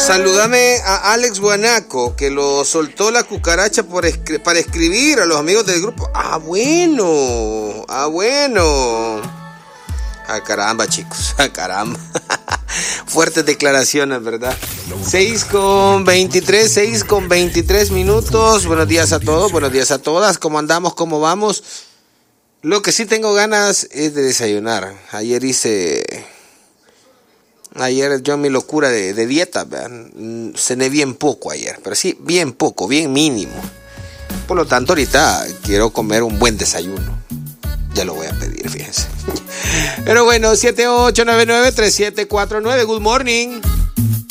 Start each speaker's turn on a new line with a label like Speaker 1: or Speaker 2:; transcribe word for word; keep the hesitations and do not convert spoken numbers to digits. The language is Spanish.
Speaker 1: Saludame a Alex Guanaco, que lo soltó la cucaracha por escri- para escribir a los amigos del grupo. Ah, bueno. Ah, bueno. Ah, caramba, chicos. Ah, caramba. Fuertes declaraciones, ¿verdad? seis con veintitrés, seis con veintitrés minutos. Buenos días a todos, buenos días a todas. ¿Cómo andamos? ¿Cómo vamos? Lo que sí tengo ganas es de desayunar. Ayer hice... Ayer yo en mi locura de, de dieta, ¿verdad? Cené bien poco ayer, pero sí, bien poco, bien mínimo. Por lo tanto, ahorita quiero comer un buen desayuno. Ya lo voy a pedir, fíjense. Pero bueno, siete ocho nueve nueve tres siete cuatro nueve, good morning.